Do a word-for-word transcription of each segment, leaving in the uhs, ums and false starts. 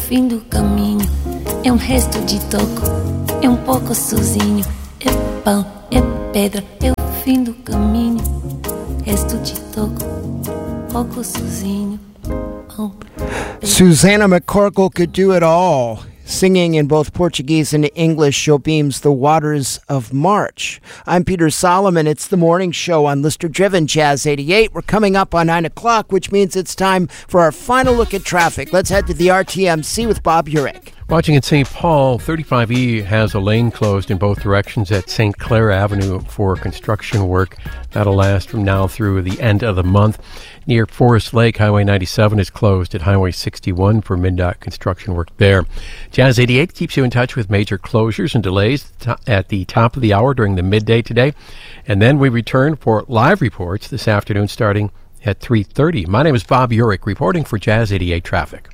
fim do caminho, é um resto de toco, é um pouco sozinho, é pão, é pedra, é o fim do caminho, resto de toco, pouco sozinho, pão, pedra. Susannah McCorkle could do it all. Singing in both Portuguese and English, Jobim's The Waters of March. I'm Peter Solomon. It's the morning show on Lister Driven Jazz eighty-eight. We're coming up on nine o'clock, which means it's time for our final look at traffic. Let's head to the R T M C with Bob Urich. Watching in Saint Paul, thirty-five E has a lane closed in both directions at Saint Clair Avenue for construction work. That'll last from now through the end of the month. Near Forest Lake, Highway ninety-seven is closed at Highway sixty-one for MnDOT construction work there. Jazz eighty-eight keeps you in touch with major closures and delays at the top of the hour during the midday today. And then we return for live reports this afternoon starting at three thirty. My name is Bob Urich, reporting for Jazz eighty-eight Traffic.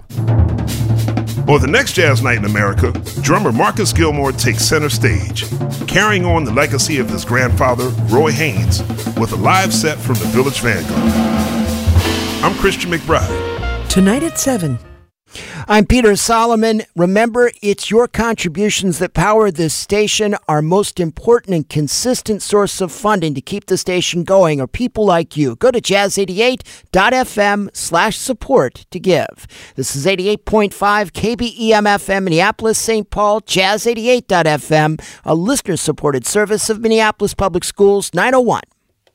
For the next Jazz Night in America, drummer Marcus Gilmore takes center stage, carrying on the legacy of his grandfather, Roy Haynes, with a live set from the Village Vanguard. I'm Christian McBride. Tonight at seven. I'm Peter Solomon. Remember, it's your contributions that power this station. Our most important and consistent source of funding to keep the station going are people like you. Go to jazz eighty-eight dot f m slash support to give. This is eighty-eight point five K B E M F M, Minneapolis, Saint Paul, jazz eighty-eight dot f m, a listener-supported service of Minneapolis Public Schools, nine oh one.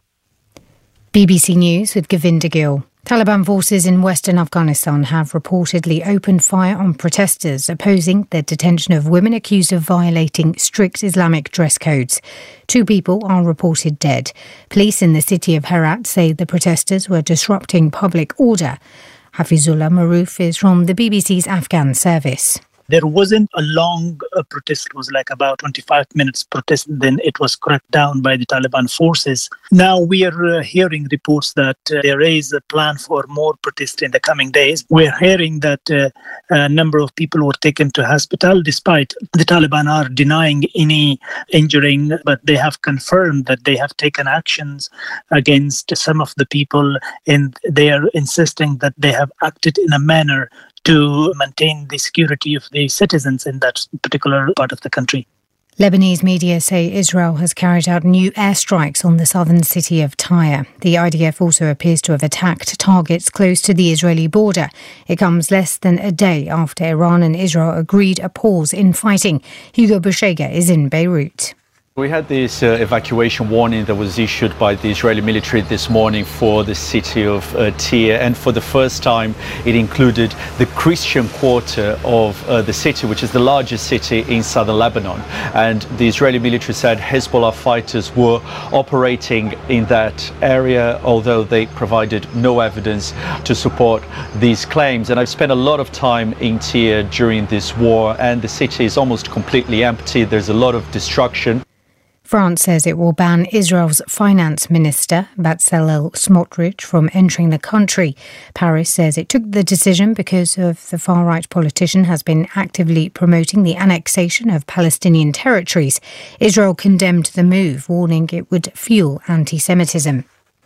B B C News with Govinda Gill. Taliban forces in western Afghanistan have reportedly opened fire on protesters opposing the detention of women accused of violating strict Islamic dress codes. Two people are reported dead. Police in the city of Herat say the protesters were disrupting public order. Hafizullah Maroof is from the B B C's Afghan service. There wasn't a long uh, protest. It was like about twenty-five minutes protest. Then it was cracked down by the Taliban forces. Now we are uh, hearing reports that uh, there is a plan for more protests in the coming days. We're hearing that uh, a number of people were taken to hospital, despite the Taliban are denying any injuring, but they have confirmed that they have taken actions against some of the people, and they are insisting that they have acted in a manner to maintain the security of the citizens in that particular part of the country. Lebanese media say Israel has carried out new airstrikes on the southern city of Tyre. The I D F also appears to have attacked targets close to the Israeli border. It comes less than a day after Iran and Israel agreed a pause in fighting. Hugo Bushega is in Beirut. We had this uh, evacuation warning that was issued by the Israeli military this morning for the city of uh, Tyre, and for the first time it included the Christian quarter of uh, the city, which is the largest city in southern Lebanon. And the Israeli military said Hezbollah fighters were operating in that area, although they provided no evidence to support these claims. And I've spent a lot of time in Tyre during this war, and the city is almost completely empty. There's a lot of destruction. France says it will ban Israel's finance minister, Bezalel Smotrich, from entering the country. Paris says it took the decision because of the far-right politician has been actively promoting the annexation of Palestinian territories. Israel condemned the move, warning it would fuel anti-Semitism.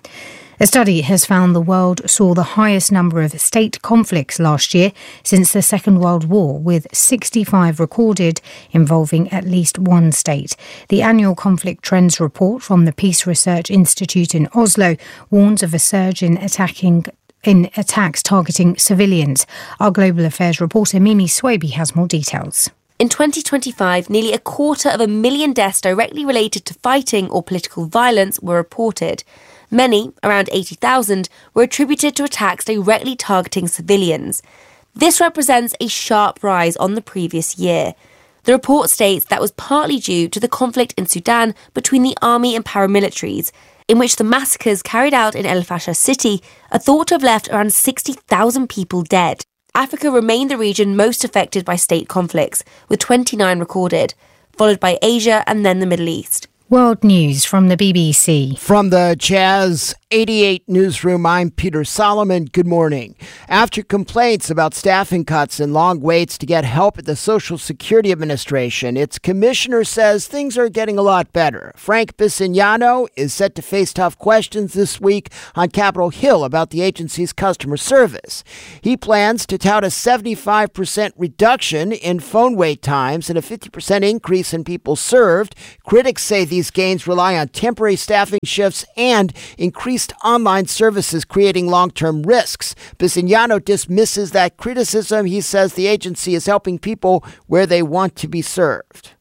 A study has found the world saw the highest number of state conflicts last year since the Second World War, with sixty-five recorded involving at least one state. The annual Conflict Trends report from the Peace Research Institute in Oslo warns of a surge in attacking in attacks targeting civilians. Our Global Affairs reporter Mimi Swaby has more details. In twenty twenty-five, nearly a quarter of a million deaths directly related to fighting or political violence were reported. Many, around eighty thousand, were attributed to attacks directly targeting civilians. This represents a sharp rise on the previous year. The report states that was partly due to the conflict in Sudan between the army and paramilitaries, in which the massacres carried out in El Fasher city are thought to have left around sixty thousand people dead. Africa remained the region most affected by state conflicts, with twenty-nine recorded, followed by Asia and then the Middle East. World news from the B B C. From the Jazz eighty-eight Newsroom, I'm Peter Solomon. Good morning. After complaints about staffing cuts and long waits to get help at the Social Security Administration, its commissioner says things are getting a lot better. Frank Bisignano is set to face tough questions this week on Capitol Hill about the agency's customer service. He plans to tout a seventy-five percent reduction in phone wait times and a fifty percent increase in people served. Critics say these gains rely on temporary staffing shifts and increased online services, creating long-term risks. Bisignano dismisses that criticism. He says the agency is helping people where they want to be served.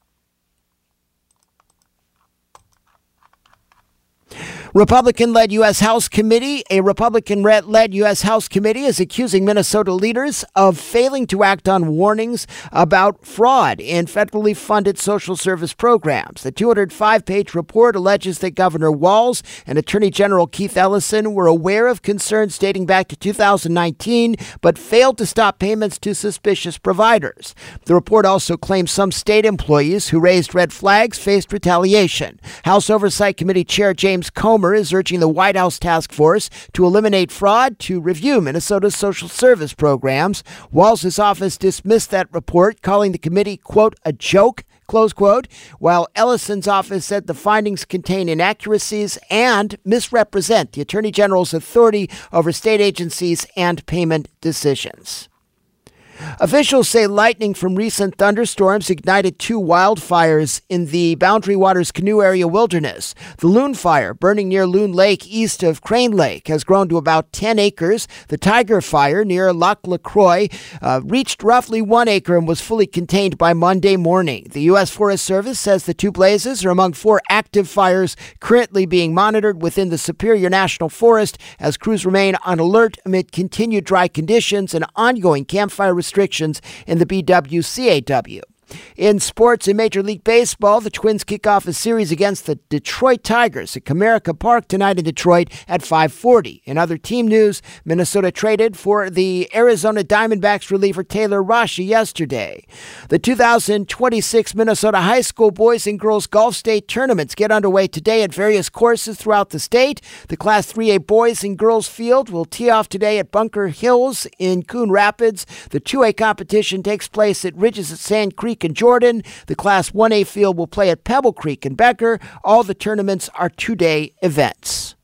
Republican-led U S. House Committee, a Republican-led U S. House Committee is accusing Minnesota leaders of failing to act on warnings about fraud in federally funded social service programs. The two hundred five page report alleges that Governor Walz and Attorney General Keith Ellison were aware of concerns dating back to two thousand nineteen, but failed to stop payments to suspicious providers. The report also claims some state employees who raised red flags faced retaliation. House Oversight Committee Chair James Comer is urging the White House task force to eliminate fraud to review Minnesota's social service programs. Walz's office dismissed that report, calling the committee, quote, a joke, close quote, while Ellison's office said the findings contain inaccuracies and misrepresent the Attorney General's authority over state agencies and payment decisions. Officials say lightning from recent thunderstorms ignited two wildfires in the Boundary Waters Canoe Area wilderness. The Loon Fire, burning near Loon Lake east of Crane Lake, has grown to about ten acres. The Tiger Fire near Lac La Croix uh, reached roughly one acre and was fully contained by Monday morning. The U S. Forest Service says the two blazes are among four active fires currently being monitored within the Superior National Forest as crews remain on alert amid continued dry conditions and ongoing campfire restrictions in the B W C A W. In sports, in Major League Baseball, the Twins kick off a series against the Detroit Tigers at Comerica Park tonight in Detroit at five forty. In other team news, Minnesota traded for the Arizona Diamondbacks reliever Taylor Rashi yesterday. The two thousand twenty-six Minnesota High School Boys and Girls Golf State tournaments get underway today at various courses throughout the state. The Class three A Boys and Girls Field will tee off today at Bunker Hills in Coon Rapids. The two A competition takes place at Ridges at Sand Creek in Jordan. The Class one A field will play at Pebble Creek in Becker. All the tournaments are two-day events.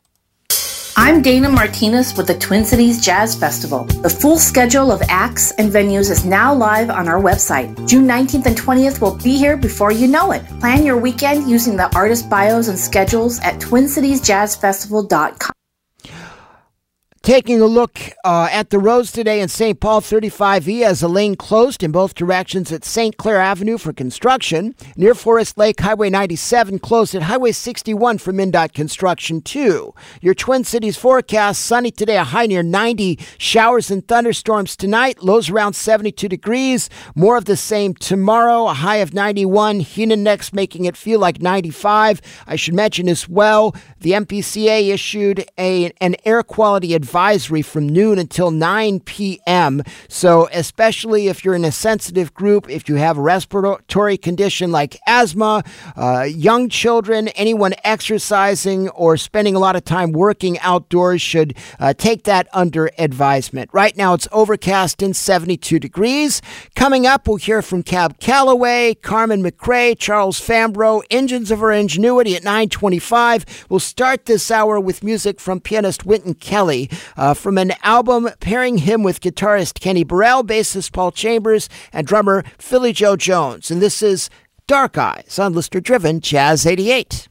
I'm Dana Martinez with the Twin Cities Jazz Festival. The full schedule of acts and venues is now live on our website. June nineteenth and twentieth will be here before you know it. Plan your weekend using the artist bios and schedules at twin cities jazz festival dot com. Taking a look uh, at the roads today in Saint Paul, thirty-five E has a lane closed in both directions at Saint Clair Avenue for construction. Near Forest Lake, Highway ninety-seven closed at Highway sixty-one for MnDOT construction too. Your Twin Cities forecast, sunny today, a high near ninety. Showers and thunderstorms tonight, lows around seventy-two degrees. More of the same tomorrow, a high of ninety-one. Heat index making it feel like ninety-five. I should mention as well, the M P C A issued a, an air quality advisory advisory from noon until nine p.m. So especially if you're in a sensitive group, if you have a respiratory condition like asthma, uh, young children, anyone exercising or spending a lot of time working outdoors should uh, take that under advisement. Right now it's overcast and seventy-two degrees. Coming up, we'll hear from Cab Calloway, Carmen McRae, Charles Fambro, Engines of Our Ingenuity at nine twenty-five. We'll start this hour with music from pianist Wynton Kelly. Uh, from an album pairing him with guitarist Kenny Burrell, bassist Paul Chambers, and drummer Philly Joe Jones. And this is Dark Eyes on Listener Driven Jazz eighty-eight.